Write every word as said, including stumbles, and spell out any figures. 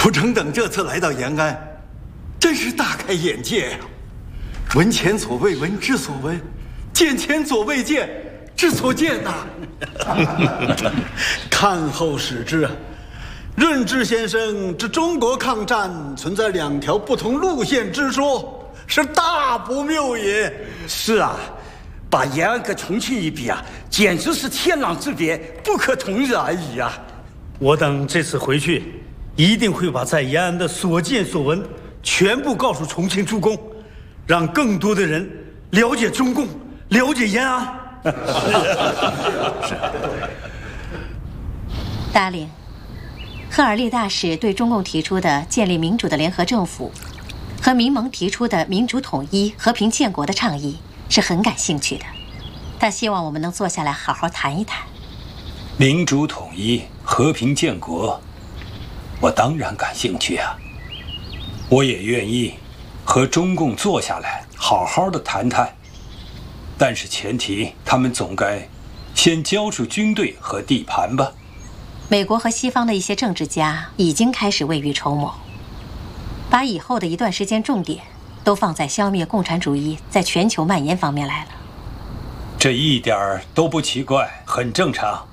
蒲城等这次来到延安，真是大开眼界呀！闻前所未闻，知所闻；见前所未见，知所见呐。 看后始知啊，润之先生之中国抗战存在两条不同路线之说，是大不谬也。 是啊，把延安跟重庆一比啊，简直是天壤之别，不可同日而语啊！ 我等这次回去，一定会把在延安的所见所闻全部告诉重庆诸公，让更多的人了解中共，了解延安。 是。 达令，赫尔利大使对中共提出的建立民主的联合政府，和民盟提出的民主统一、和平建国的倡议是很感兴趣的。他希望我们能坐下来好好谈一谈。 民主统一、和平建国，我当然感兴趣啊！我也愿意和中共坐下来好好的谈谈，但是前提他们总该先交出军队和地盘吧。 美国和西方的一些政治家已经开始未雨绸缪，把以后的一段时间重点都放在消灭共产主义在全球蔓延方面来了。 这一点儿都不奇怪，很正常。